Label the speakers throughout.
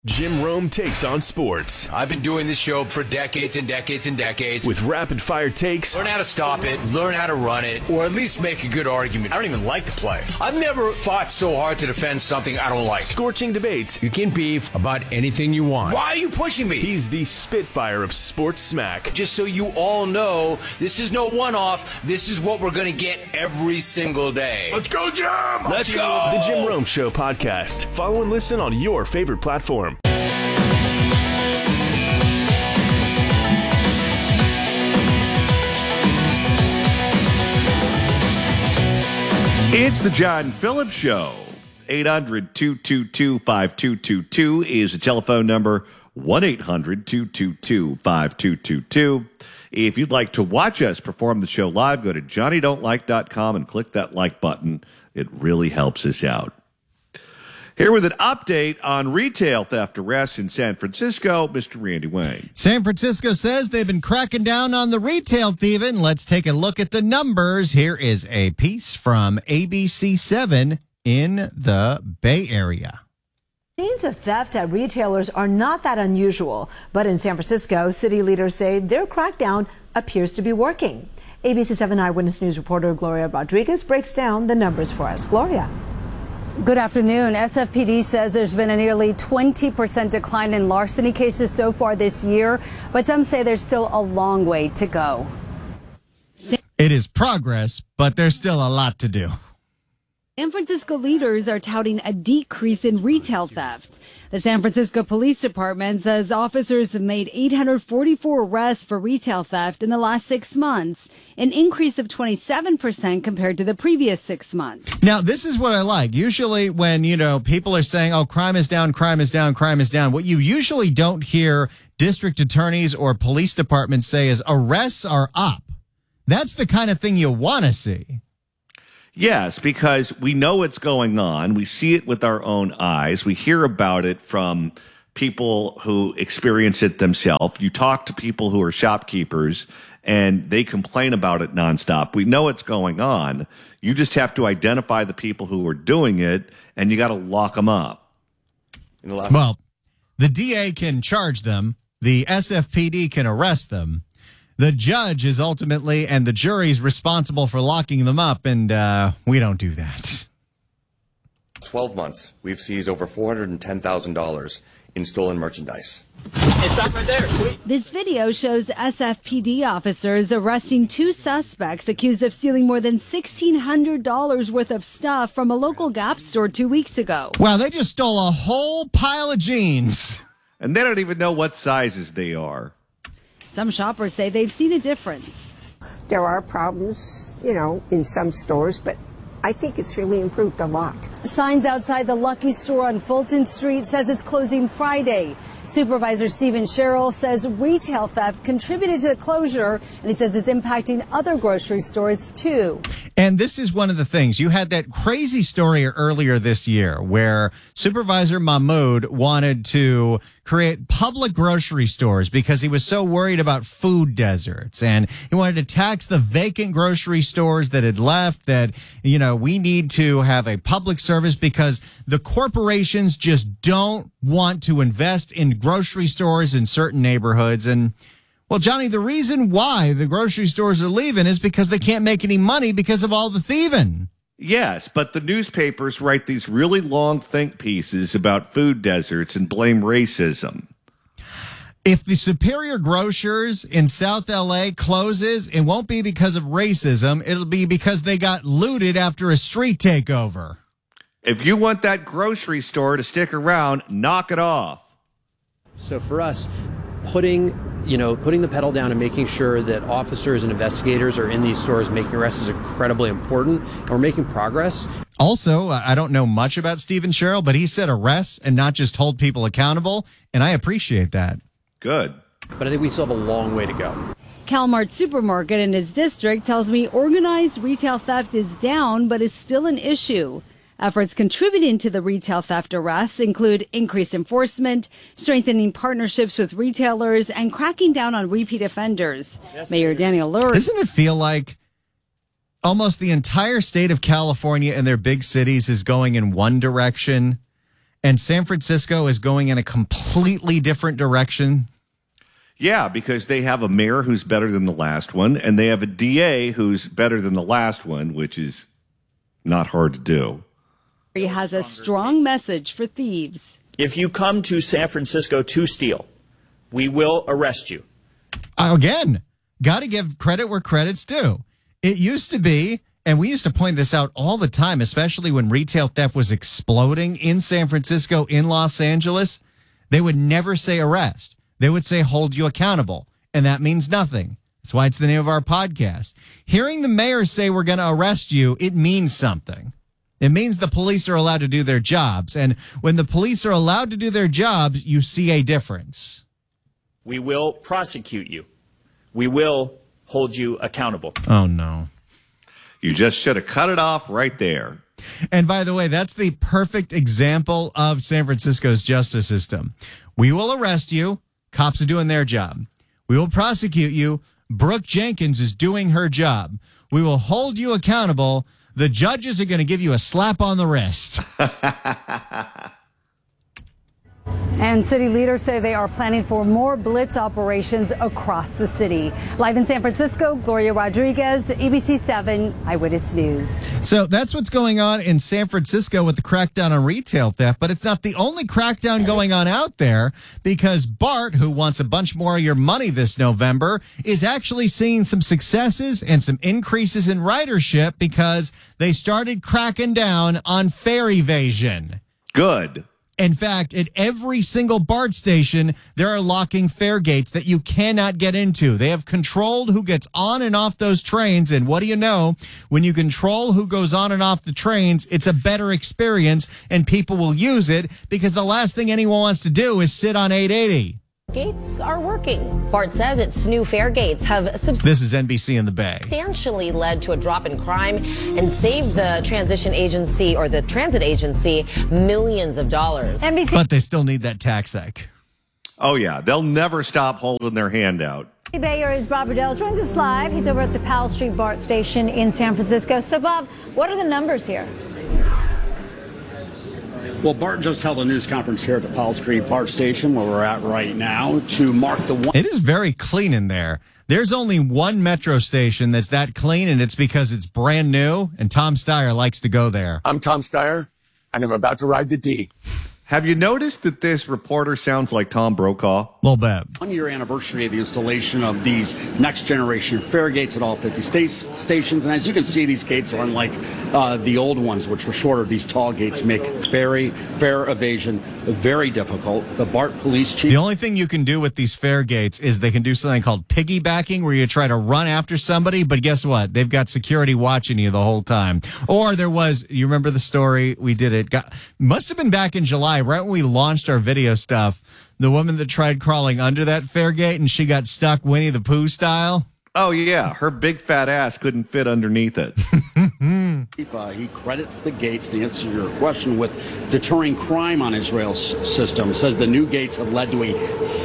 Speaker 1: Jim Rome takes on sports.
Speaker 2: I've been doing this show for decades and decades and decades.
Speaker 1: With rapid-fire takes.
Speaker 2: Learn how to stop it, learn how to run it, or at least make a good argument. I don't even like the play. I've never fought so hard to defend something I don't like.
Speaker 1: Scorching debates.
Speaker 2: You can beef about anything you want. Why are you pushing me?
Speaker 1: He's the Spitfire of sports smack.
Speaker 2: Just so you all know, this is no one-off. This is what we're going to get every single day.
Speaker 1: Let's go, Jim!
Speaker 2: Let's go!
Speaker 1: The Jim Rome Show podcast. Follow and listen on your favorite platform.
Speaker 3: It's the John Phillips Show. 800-222-5222 is the telephone number. 1-800-222-5222. If you'd like to watch us perform the show live, go to johnnydon'tlike.com and click that like button. It really helps us out. Here with an update on retail theft arrests in San Francisco, Mr. Randy Wayne.
Speaker 4: San Francisco says they've been cracking down on the retail thieving. Let's take a look at the numbers. Here is a piece from ABC7 in the Bay Area.
Speaker 5: Scenes of theft at retailers are not that unusual, but in San Francisco, city leaders say their crackdown appears to be working. ABC7 Eyewitness News reporter Gloria Rodriguez breaks down the numbers for us. Gloria.
Speaker 6: Good afternoon. SFPD says there's been a nearly 20% decline in larceny cases so far this year, but some say there's still a long way to go.
Speaker 4: It is progress, but there's still a lot to do.
Speaker 6: San Francisco leaders are touting a decrease in retail theft. The San Francisco Police Department says officers have made 844 arrests for retail theft in the last 6 months, an increase of 27% compared to the previous 6 months.
Speaker 4: Now, this is what I like. Usually when, people are saying, oh, crime is down, crime is down, crime is down, what you usually don't hear district attorneys or police departments say is arrests are up. That's the kind of thing you want to see.
Speaker 3: Yes, because we know what's going on. We see it with our own eyes. We hear about it from people who experience it themselves. You talk to people who are shopkeepers, and they complain about it nonstop. We know what's going on. You just have to identify the people who are doing it, and you got to lock them up.
Speaker 4: Well, the DA can charge them. The SFPD can arrest them. The judge is ultimately, and the jury's responsible for locking them up, and we don't do that.
Speaker 7: 12 months, we've seized over $410,000 in stolen merchandise.
Speaker 6: Stop right there. This video shows SFPD officers arresting 2 suspects accused of stealing more than $1,600 worth of stuff from a local Gap store 2 weeks ago.
Speaker 4: Wow, they just stole a whole pile of jeans.
Speaker 3: And they don't even know what sizes they are.
Speaker 6: Some shoppers say they've seen a difference.
Speaker 8: There are problems, in some stores, but I think it's really improved a lot.
Speaker 6: Signs outside the Lucky store on Fulton Street says it's closing Friday. Supervisor Stephen Sherrill says retail theft contributed to the closure, and he says it's impacting other grocery stores too.
Speaker 4: And this is one of the things. You had that crazy story earlier this year where Supervisor Mahmoud wanted to create public grocery stores because he was so worried about food deserts, and he wanted to tax the vacant grocery stores that had left, that, we need to have a public service because the corporations just don't want to invest in grocery stores in certain neighborhoods. And, well, Johnny, the reason why the grocery stores are leaving is because they can't make any money because of all the thieving.
Speaker 3: Yes, but the newspapers write these really long think pieces about food deserts and blame racism.
Speaker 4: If the Superior Grocers in South L.A. closes, it won't be because of racism. It'll be because they got looted after a street takeover.
Speaker 3: If you want that grocery store to stick around, knock it off.
Speaker 9: So for us, putting the pedal down and making sure that officers and investigators are in these stores making arrests is incredibly important. And we're making progress.
Speaker 4: Also, I don't know much about Stephen Sherrill, but he said arrests and not just hold people accountable, and I appreciate that.
Speaker 3: Good.
Speaker 9: But I think we still have a long way to go.
Speaker 6: Calmart Supermarket in his district tells me organized retail theft is down, but is still an issue. Efforts contributing to the retail theft arrests include increased enforcement, strengthening partnerships with retailers, and cracking down on repeat offenders. Yes, Mayor Daniel Lurie.
Speaker 4: Doesn't it feel like almost the entire state of California and their big cities is going in one direction, and San Francisco is going in a completely different direction?
Speaker 3: Yeah, because they have a mayor who's better than the last one, and they have a DA who's better than the last one, which is not hard to do.
Speaker 6: He has a strong message for thieves.
Speaker 10: If you come to San Francisco to steal, we will arrest you.
Speaker 4: Again, got to give credit where credit's due. It used to be, and we used to point this out all the time, especially when retail theft was exploding in San Francisco, in Los Angeles, they would never say arrest. They would say hold you accountable, and that means nothing. That's why it's the name of our podcast. Hearing the mayor say we're going to arrest you, it means something. It means the police are allowed to do their jobs, and when the police are allowed to do their jobs, you see a difference.
Speaker 10: We will prosecute you. We will hold you accountable.
Speaker 4: Oh, no.
Speaker 3: You just should have cut it off right there.
Speaker 4: And by the way, that's the perfect example of San Francisco's justice system. We will arrest you. Cops are doing their job. We will prosecute you. Brooke Jenkins is doing her job. We will hold you accountable. The judges are going to give you a slap on the wrist.
Speaker 6: And city leaders say they are planning for more blitz operations across the city. Live in San Francisco, Gloria Rodriguez, ABC 7 Eyewitness News.
Speaker 4: So that's what's going on in San Francisco with the crackdown on retail theft, but it's not the only crackdown going on out there, because BART, who wants a bunch more of your money this November, is actually seeing some successes and some increases in ridership because they started cracking down on fare evasion.
Speaker 3: Good.
Speaker 4: In fact, at every single BART station, there are locking fare gates that you cannot get into. They have controlled who gets on and off those trains. And what do you know? When you control who goes on and off the trains, it's a better experience and people will use it, because the last thing anyone wants to do is sit on 880.
Speaker 11: Gates are working. BART says its new fare gates have
Speaker 4: This is NBC in the Bay.
Speaker 11: Substantially led to a drop in crime and saved the transit agency millions of dollars.
Speaker 4: NBC. But they still need that tax hike.
Speaker 3: Oh, yeah. They'll never stop holding their hand out.
Speaker 12: Bay Area's Bob Riddell joins us live. He's over at the Powell Street BART station in San Francisco. So, Bob, what are the numbers here?
Speaker 13: Well, BART just held a news conference here at the Powell Street BART station, where we're at right now, to mark the one.
Speaker 4: It is very clean in there. There's only one metro station that's that clean, and it's because it's brand new, and Tom Steyer likes to go there.
Speaker 14: I'm Tom Steyer, and I'm about to ride the D.
Speaker 3: Have you noticed that this reporter sounds like Tom Brokaw?
Speaker 4: A little bit.
Speaker 13: 1-year anniversary of the installation of these next generation fare gates at all 50 stations. And as you can see, these gates are unlike the old ones, which were shorter. These tall gates make fare evasion very difficult. The BART police chief.
Speaker 4: The only thing you can do with these fare gates is they can do something called piggybacking, where you try to run after somebody, but guess what? They've got security watching you the whole time. Or there was, you remember the story? We did it. Must have been back in July, right when we launched our video stuff. The woman that tried crawling under that fare gate and she got stuck Winnie the Pooh style.
Speaker 3: Oh, yeah. Her big fat ass couldn't fit underneath it.
Speaker 13: He credits the gates, to answer your question, with deterring crime on Israel's system. Says the new gates have led to a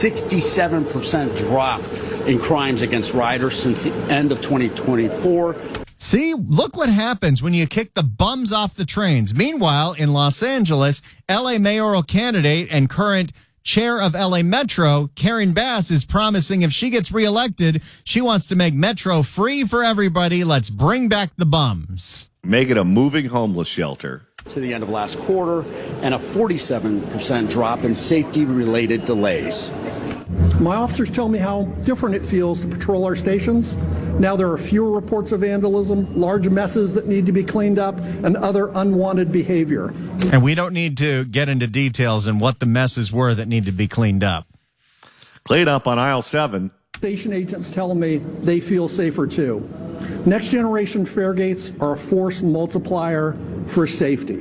Speaker 13: 67% drop in crimes against riders since the end of 2024.
Speaker 4: See, look what happens when you kick the bums off the trains. Meanwhile, in Los Angeles, LA mayoral candidate and current chair of LA Metro, Karen Bass, is promising if she gets reelected, she wants to make Metro free for everybody. Let's bring back the bums.
Speaker 3: Make it a moving homeless shelter.
Speaker 13: To the end of last quarter, and a 47% drop in safety-related delays.
Speaker 15: My officers tell me how different it feels to patrol our stations. Now there are fewer reports of vandalism, large messes that need to be cleaned up, and other unwanted behavior.
Speaker 4: And we don't need to get into details on what the messes were that need to be cleaned up.
Speaker 3: Clean up on aisle 7.
Speaker 15: Station agents tell me they feel safer too. Next generation fare gates are a force multiplier for safety.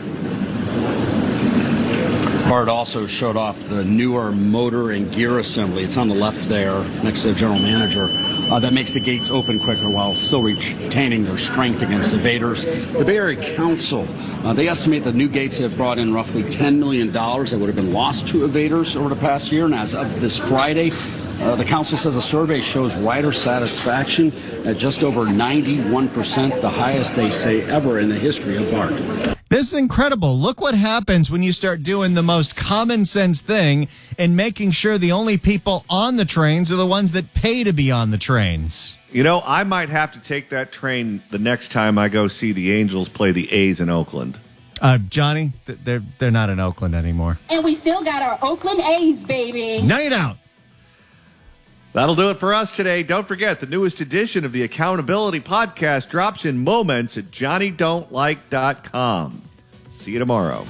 Speaker 13: BART also showed off the newer motor and gear assembly. It's on the left there, next to the general manager. That makes the gates open quicker while still retaining their strength against evaders. The Bay Area Council, they estimate the new gates have brought in roughly $10 million that would have been lost to evaders over the past year. And as of this Friday, the council says a survey shows rider satisfaction at just over 91%, the highest they say ever in the history of BART.
Speaker 4: This is incredible. Look what happens when you start doing the most common sense thing and making sure the only people on the trains are the ones that pay to be on the trains.
Speaker 3: You know, I might have to take that train the next time I go see the Angels play the A's in Oakland.
Speaker 4: Johnny, they're not in Oakland anymore.
Speaker 16: And we still got our Oakland A's, baby.
Speaker 4: No, you don't.
Speaker 3: That'll do it for us today. Don't forget, the newest edition of the Accountability Podcast drops in moments at johnnydon'tlike.com. See you tomorrow.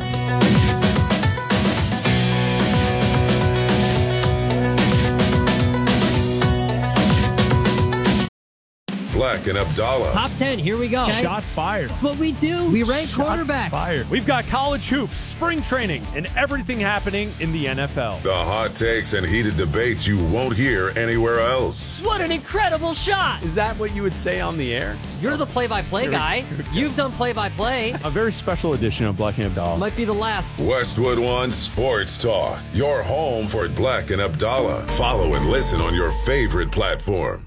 Speaker 17: Black and Abdallah.
Speaker 18: Top 10, here we go.
Speaker 19: Okay. Shots fired.
Speaker 18: That's what we do. We rank quarterbacks.
Speaker 19: Fired. We've got college hoops, spring training, and everything happening in the NFL.
Speaker 17: The hot takes and heated debates you won't hear anywhere else.
Speaker 18: What an incredible shot.
Speaker 19: Is that what you would say on the air?
Speaker 18: You're the play-by-play guy. You've done play-by-play.
Speaker 19: A very special edition of Black and Abdallah.
Speaker 18: Might be the last.
Speaker 17: Westwood One Sports Talk. Your home for Black and Abdallah. Follow and listen on your favorite platform.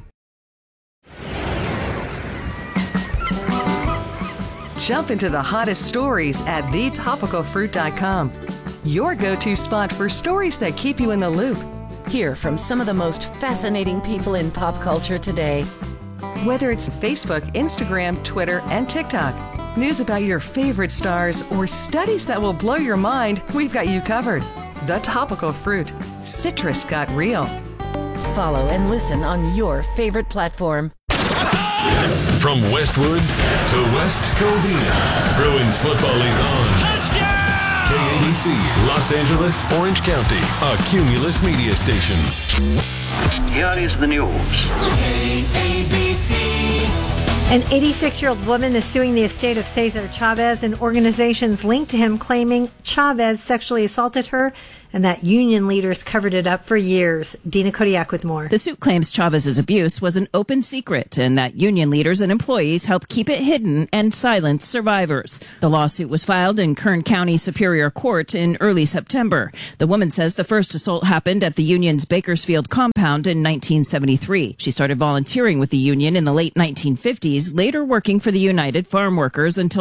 Speaker 20: Jump into the hottest stories at thetopicalfruit.com. Your go-to spot for stories that keep you in the loop.
Speaker 11: Hear from some of the most fascinating people in pop culture today.
Speaker 20: Whether it's Facebook, Instagram, Twitter, and TikTok, news about your favorite stars, or studies that will blow your mind, we've got you covered. The Topical Fruit. Citrus got real.
Speaker 11: Follow and listen on your favorite platform.
Speaker 21: From Westwood to West Covina, Bruins football is on. Touchdown! KABC, Los Angeles, Orange County, a Cumulus media station.
Speaker 22: Here is the news.
Speaker 5: KABC. An 86-year-old woman is suing the estate of Cesar Chavez and organizations linked to him, claiming Chavez sexually assaulted her and that union leaders covered it up for years. Dina Kodiak with more.
Speaker 23: The suit claims Chavez's abuse was an open secret and that union leaders and employees helped keep it hidden and silence survivors. The lawsuit was filed in Kern County Superior Court in early September. The woman says the first assault happened at the union's Bakersfield compound in 1973. She started volunteering with the union in the late 1950s, later working for the United Farm Workers until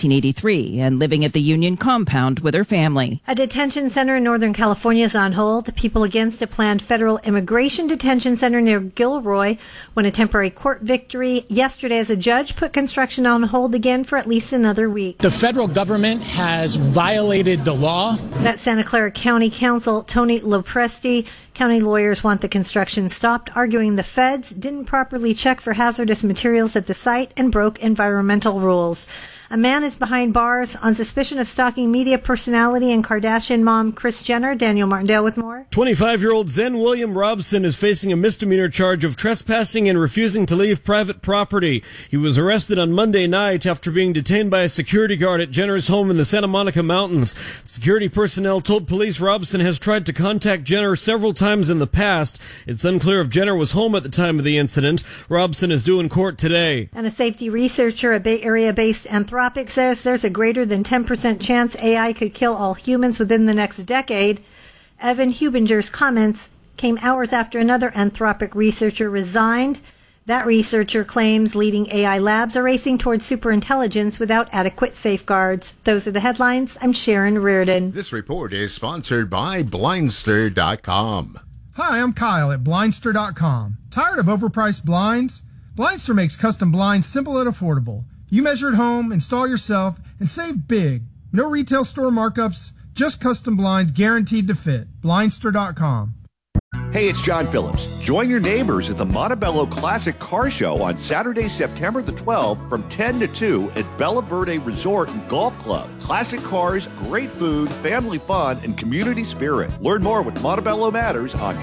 Speaker 23: 1983 and living at the union compound with her family.
Speaker 5: A detention center in Northern California is on hold. People against a planned federal immigration detention center near Gilroy won a temporary court victory yesterday as a judge put construction on hold again for at least another week.
Speaker 24: The federal government has violated the law.
Speaker 5: That's Santa Clara County Counsel Tony Lopresti. County lawyers want the construction stopped, arguing the feds didn't properly check for hazardous materials at the site and broke environmental rules. A man is behind bars on suspicion of stalking media personality and Kardashian mom Kris Jenner. Daniel Martindale with more.
Speaker 25: 25-year-old Zen William Robson is facing a misdemeanor charge of trespassing and refusing to leave private property. He was arrested on Monday night after being detained by a security guard at Jenner's home in the Santa Monica Mountains. Security personnel told police Robson has tried to contact Jenner several times in the past. It's unclear if Jenner was home at the time of the incident. Robson is due in court today.
Speaker 5: And a safety researcher at Bay Area-based Anthropic says there's a greater than 10% chance AI could kill all humans within the next decade. Evan Hubinger's comments came hours after another Anthropic researcher resigned. That researcher claims leading AI labs are racing towards superintelligence without adequate safeguards. Those are the headlines. I'm Sharon Reardon.
Speaker 26: This report is sponsored by Blindster.com.
Speaker 27: Hi, I'm Kyle at Blindster.com. Tired of overpriced blinds? Blindster makes custom blinds simple and affordable. You measure at home, install yourself, and save big. No retail store markups, just custom blinds guaranteed to fit. Blindster.com.
Speaker 3: Hey, it's John Phillips. Join your neighbors at the Montebello Classic Car Show on Saturday, September the 12th from 10 to 2 at Bella Verde Resort and Golf Club. Classic cars, great food, family fun, and community spirit. Learn more with Montebello Matters on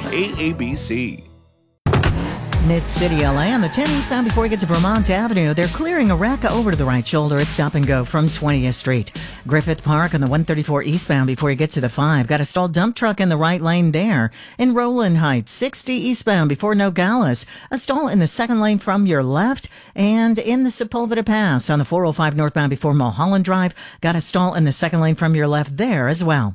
Speaker 3: KABC.
Speaker 28: Mid-City LA on the 10 eastbound before you get to Vermont Avenue. They're clearing a wreck over to the right shoulder at Stop and Go from 20th Street. Griffith Park on the 134 eastbound before you get to the 5. Got a stalled dump truck in the right lane there. In Rowland Heights, 60 eastbound before Nogales. A stall in the second lane from your left. And in the Sepulveda Pass on the 405 northbound before Mulholland Drive. Got a stall in the second lane from your left there as well.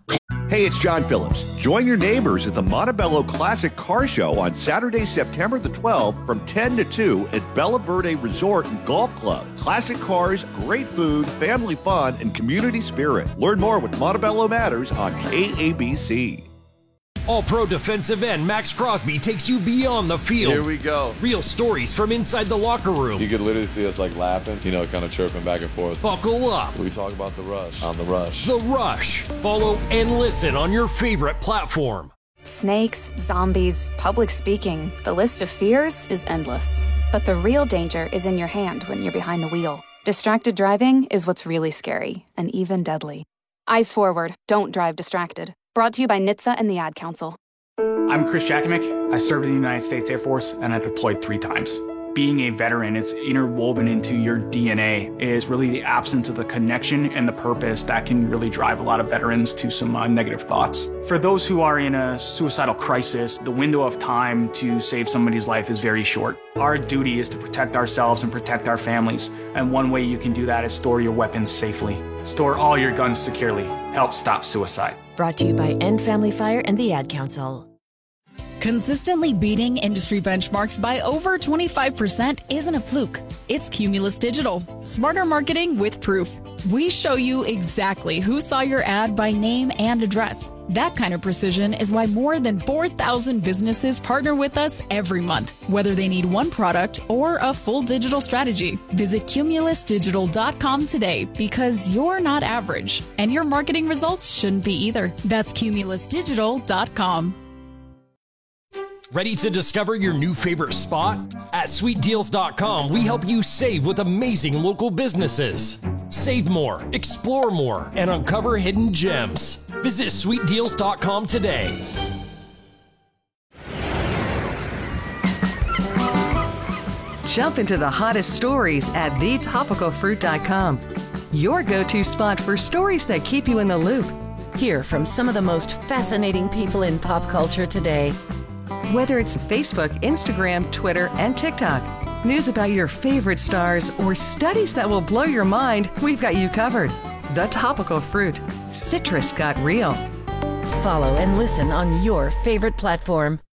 Speaker 3: Hey, it's John Phillips. Join your neighbors at the Montebello Classic Car Show on Saturday, September the 12th from 10 to 2 at Bella Verde Resort and Golf Club. Classic cars, great food, family fun, and community spirit. Learn more with Montebello Matters on KABC.
Speaker 1: All-Pro defensive end Max Crosby takes you beyond the field.
Speaker 2: Here we go.
Speaker 1: Real stories from inside the locker room.
Speaker 2: You could literally see us like laughing, kind of chirping back and forth.
Speaker 1: Buckle up.
Speaker 2: We talk about The Rush on The Rush.
Speaker 1: The Rush. Follow and listen on your favorite platform.
Speaker 6: Snakes, zombies, public speaking. The list of fears is endless. But the real danger is in your hand when you're behind the wheel. Distracted driving is what's really scary and even deadly. Eyes forward. Don't drive distracted. Brought to you by NHTSA and the Ad Council.
Speaker 7: I'm Chris Jakimick. I served in the United States Air Force and I deployed 3 times. Being a veteran, it's interwoven into your DNA, is really the absence of the connection and the purpose that can really drive a lot of veterans to some negative thoughts. For those who are in a suicidal crisis, the window of time to save somebody's life is very short. Our duty is to protect ourselves and protect our families, and one way you can do that is store your weapons safely. Store all your guns securely. Help stop suicide.
Speaker 8: Brought to you by End Family Fire and the Ad Council.
Speaker 9: Consistently beating industry benchmarks by over 25% isn't a fluke. It's Cumulus Digital. Smarter marketing with proof. We show you exactly who saw your ad by name and address. That kind of precision is why more than 4,000 businesses partner with us every month, whether they need one product or a full digital strategy. Visit cumulusdigital.com today because you're not average, and your marketing results shouldn't be either. That's cumulusdigital.com.
Speaker 1: Ready to discover your new favorite spot? At sweetdeals.com, we help you save with amazing local businesses. Save more, explore more, and uncover hidden gems. Visit sweetdeals.com today.
Speaker 20: Jump into the hottest stories at thetopicalfruit.com. Your go-to spot for stories that keep you in the loop.
Speaker 28: Hear from some of the most fascinating people in pop culture today.
Speaker 20: Whether it's Facebook, Instagram, Twitter, and TikTok, news about your favorite stars, or studies that will blow your mind, we've got you covered. The Topical Fruit. Citrus got real.
Speaker 28: Follow and listen on your favorite platform.